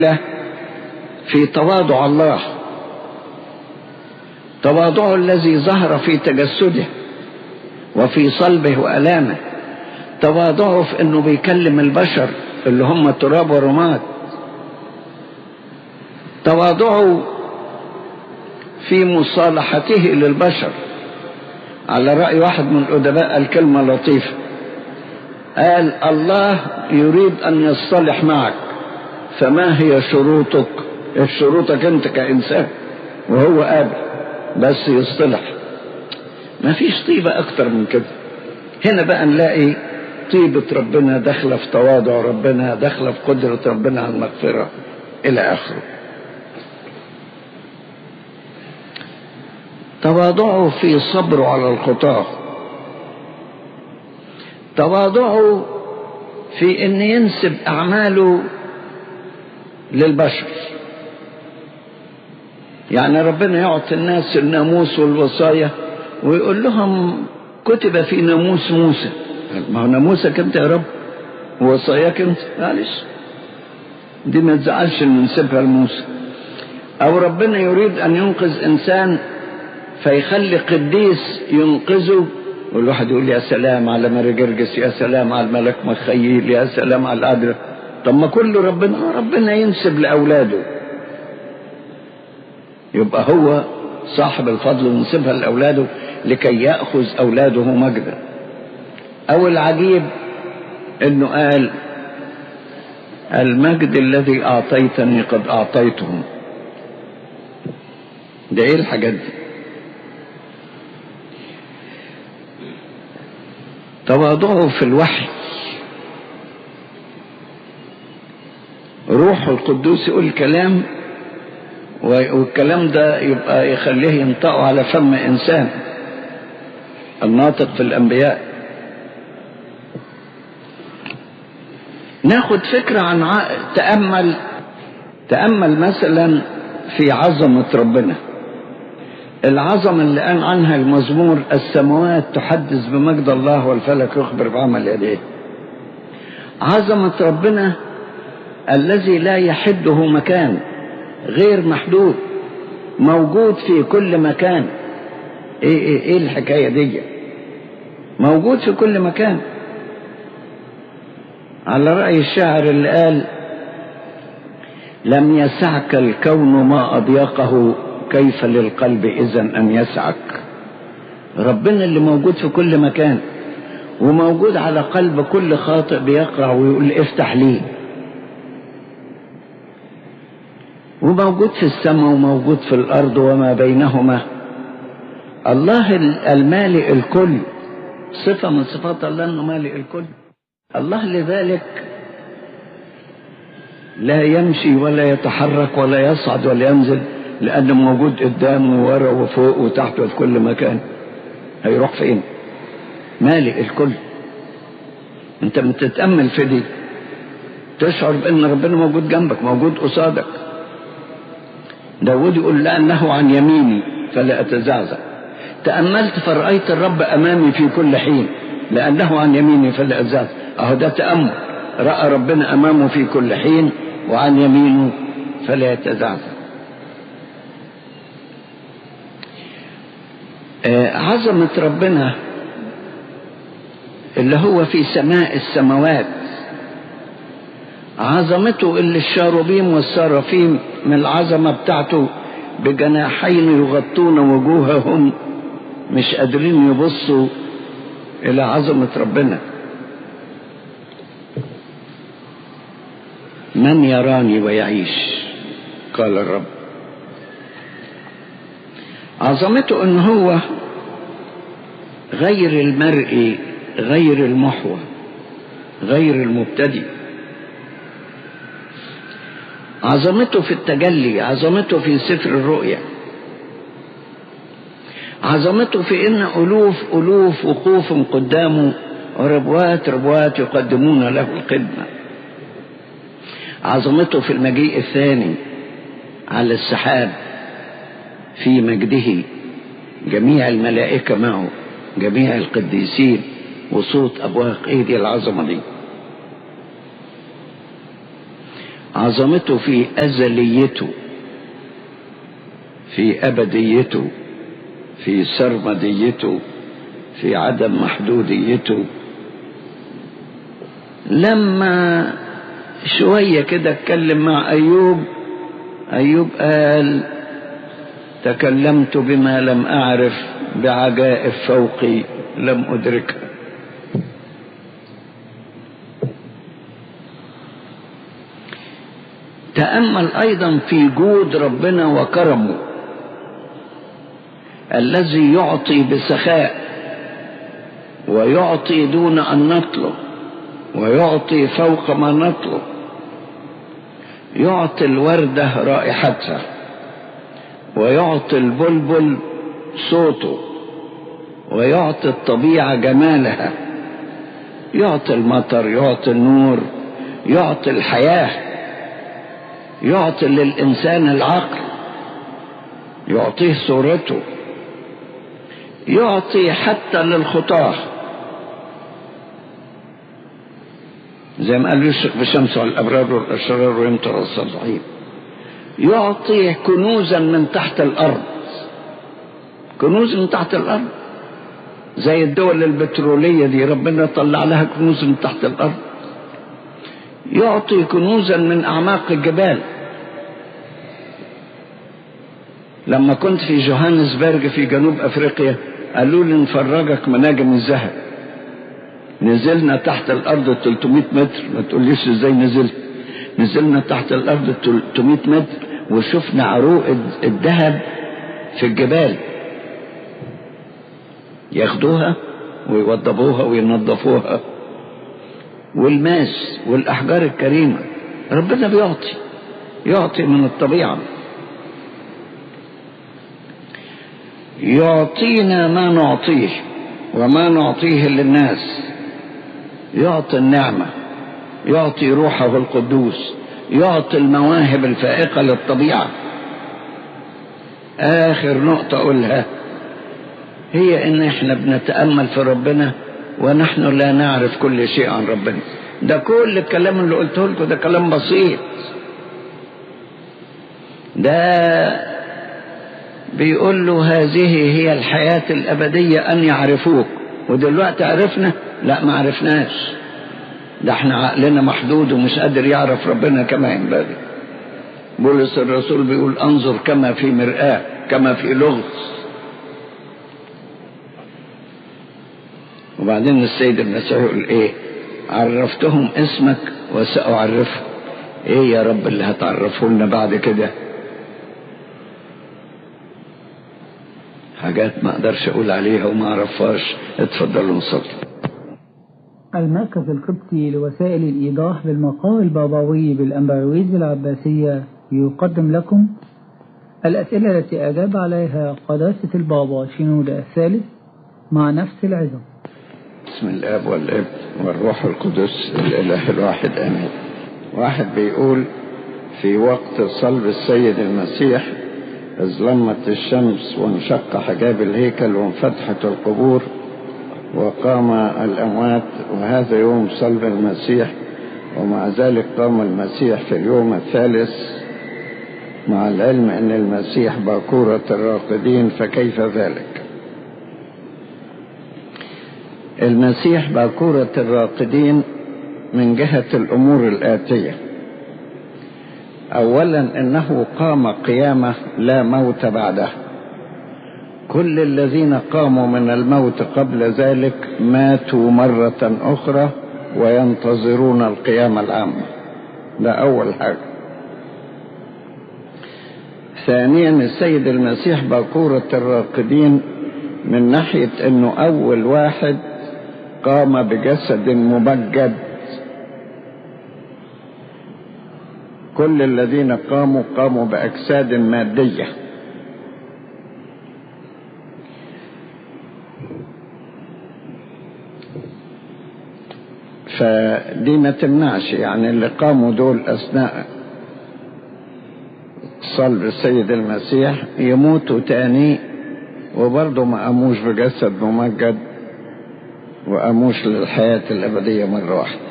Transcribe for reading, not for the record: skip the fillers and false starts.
في تواضع الله، تواضعه الذي ظهر في تجسده وفي صلبه وألامه، تواضعه في انه بيكلم البشر اللي هم تراب ورماد، تواضعه في مصالحته للبشر. على رأي واحد من الأدباء الكلمة لطيفة، قال: الله يريد أن يصطلح معك، فما هي شروطك؟ شروطك أنت كإنسان، وهو قابل بس يصطلح. ما فيش طيبة أكتر من كده. هنا بقى نلاقي طيبة ربنا داخلة في تواضع ربنا، داخلة في قدرة ربنا على المغفرة إلى آخره. تواضعه في صبره على الخطاة، تواضعه في أن ينسب أعماله للبشر. يعني ربنا يعطي الناس الناموس والوصايا ويقول لهم كتب في ناموس موسى. ما هو ناموسك انت يا رب ووصاياك انت، معلش دي ما تزعلش ان نسيبها لموسى. او ربنا يريد ان ينقذ انسان فيخلي قديس ينقذه، والواحد يقول يا سلام على ماري جرجس، يا سلام على الملك مخيل، يا سلام على القدر. طب ما كل ربنا ينسب لاولاده، يبقى هو صاحب الفضل ونسبها لاولاده لكي ياخذ اولاده مجدا. او العجيب انه قال: المجد الذي اعطيتني قد اعطيتهم. ده ايه الحاجات دي؟ تواضعه في الوحي، روح القدوس يقول كلام والكلام ده يبقى يخليه ينطقه على فم انسان الناطق في الانبياء. ناخد فكرة عن تأمل مثلا في عظمة ربنا، العظمة اللي قال عنها المزمور: السماوات تحدث بمجد الله والفلك يخبر بعمل يديه. عظمة ربنا الذي لا يحده مكان، غير محدود، موجود في كل مكان. ايه الحكاية دي؟ موجود في كل مكان. على رأي الشاعر اللي قال: لم يسعك الكون ما أضيقه، كيف للقلب إذن أن يسعك. ربنا اللي موجود في كل مكان، وموجود على قلب كل خاطئ بيقرأ ويقول افتح لي، وموجود في السماء وموجود في الأرض وما بينهما. الله المالئ الكل، صفة من صفات الله أنه مالئ الكل. الله لذلك لا يمشي ولا يتحرك ولا يصعد ولا ينزل، لأنه موجود قدامه وورا وفوق وتحت وفي كل مكان. هيروح فين؟ مالئ الكل. انت بتتأمل في دي تشعر بأن ربنا موجود جنبك، موجود قصادك. داود يقول: لأنه عن يميني فلا أتزعزع. تأملت فرأيت الرب أمامي في كل حين، لأنه عن يميني فلا أتزعزع. أهو ده تأمل، رأى ربنا أمامه في كل حين وعن يمينه فلا يتزعزع. عظمة ربنا اللي هو في سماء السماوات، عظمته اللي الشاروبيم والسرافيم من العظمة بتاعته بجناحين يغطون وجوههم مش قادرين يبصوا إلى عظمة ربنا. من يراني ويعيش، قال الرب. عظمته ان هو غير المرئي، غير المحور، غير المبتدئ. عظمته في التجلي، عظمته في سفر الرؤيا، عظمته في ان الوف وقوف قدامه وربوات يقدمون له الخدمة. عظمته في المجيء الثاني على السحاب في مجده، جميع الملائكة معه، جميع القديسين وصوت أبواق. ايه دي العظمة دي؟ عظمته في أزليته، في أبديته، في سرمديته، في عدم محدوديته. لما شوية كده اتكلم مع أيوب قال: تكلمت بما لم أعرف، بعجائب فوقي لم أدركها. تأمل أيضا في جود ربنا وكرمه الذي يعطي بسخاء، ويعطي دون أن نطلب، ويعطي فوق ما نطلب. يعطي الوردة رائحتها، ويعطي البلبل صوته، ويعطي الطبيعة جمالها، يعطي المطر، يعطي النور، يعطي الحياة، يعطي للإنسان العقل، يعطيه صورته، يعطي حتى للخطاة، زي ما قال يشرق بشمس على الأبرار والأشرار ويمطر على الصالحين. يعطي كنوزا من تحت الأرض، كنوز من تحت الأرض، زي الدول البترولية دي ربنا طلع لها كنوز من تحت الأرض. يعطي كنوزا من أعماق الجبال. لما كنت في جوهانسبرج في جنوب أفريقيا قالوا لي نفرجك مناجم الذهب. نزلنا تحت الأرض 300 متر، ما تقوليش ازاي نزلنا تحت الأرض 300 متر وشفنا عروق الذهب في الجبال، ياخدوها ويوضبوها وينظفوها، والماس والأحجار الكريمة. ربنا يعطي من الطبيعة، يعطينا ما نعطيه وما نعطيه للناس. يعطي النعمة، يعطي روحه القدوس، يعطي المواهب الفائقة للطبيعة. آخر نقطة أقولها هي إن إحنا بنتأمل في ربنا ونحن لا نعرف كل شيء عن ربنا. ده كل الكلام اللي قلته لكم ده كلام بسيط، ده بيقول له هذه هي الحياة الأبدية أن يعرفوك. ودلوقتي عرفنا؟ لا، ما عرفناش. ده احنا عقلنا محدود ومش قادر يعرف ربنا كما ينبغي. بولس الرسول بيقول انظر كما في مرآة، كما في لغز. وبعدين السيد المسيح يقول ايه؟ عرفتهم اسمك وسأعرفهم. ايه يا رب اللي هتعرفه لنا بعد كده؟ حاجات ما اقدرش اقول عليها وما اعرفهاش. اتفضلوا نصلي. المركز القبطي لوسائل الإيضاح بالمقام البابوي بالأمبرويز العباسية يقدم لكم الأسئلة التي أجاب عليها قداسة البابا شنودة الثالث مع نفس العظم. بسم الآب والابن والروح القدس الإله الواحد آمين. واحد بيقول: في وقت صلب السيد المسيح اظلمت الشمس وانشق حجاب الهيكل وانفتحت القبور وقام الأموات، وهذا يوم صلب المسيح، ومع ذلك قام المسيح في اليوم الثالث، مع العلم أن المسيح باكورة الراقدين، فكيف ذلك؟ المسيح باكورة الراقدين من جهة الأمور الآتية. أولا أنه قام قيامة لا موت بعده. كل الذين قاموا من الموت قبل ذلك ماتوا مرة أخرى وينتظرون القيامة العامة. ده أول حاجة. ثانيا السيد المسيح باكورة الراقدين من ناحية أنه أول واحد قام بجسد ممجد. كل الذين قاموا بأجساد مادية. فدي ما تمنعش يعني اللي قاموا دول أثناء صلب السيد المسيح يموتوا تاني وبرضه ما قاموش بجسد ممجد وقاموش للحياة الأبدية مرة واحدة.